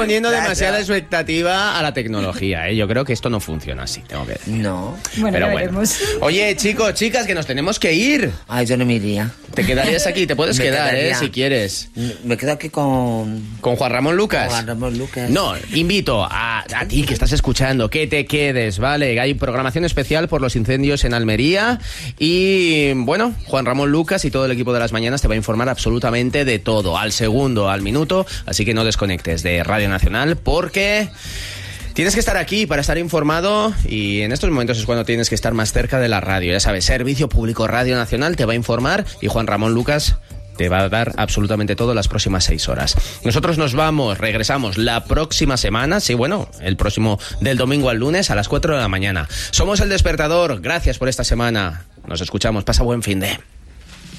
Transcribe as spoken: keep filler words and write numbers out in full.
poniendo Claro. demasiada expectativa a la tecnología, ¿eh? Yo creo que esto no funciona así, tengo que decir. No. Bueno, Pero ya bueno. veremos. Oye, chicos, chicas, que nos tenemos que ir. Ay, yo no me iría. Te quedarías aquí, te puedes Me quedar, ¿eh? quedaría. Si quieres. Me quedo aquí con ¿Con Juan Ramón Lucas? Juan Ramón Lucas. No, invito a, a ti que estás escuchando que te quedes, ¿vale? Hay programación especial por los incendios en Almería y, bueno, Juan Ramón Lucas y todo el equipo de Las Mañanas te va a informar absolutamente de todo, al segundo, al minuto, así que no desconectes de Radio Nacional porque... Tienes que estar aquí para estar informado y en estos momentos es cuando tienes que estar más cerca de la radio. Ya sabes, Servicio Público Radio Nacional te va a informar y Juan Ramón Lucas te va a dar absolutamente todo las próximas seis horas. Nosotros nos vamos, regresamos la próxima semana, sí, bueno, el próximo del domingo al lunes a las cuatro de la mañana. Somos El Despertador, gracias por esta semana. Nos escuchamos, pasa buen fin de...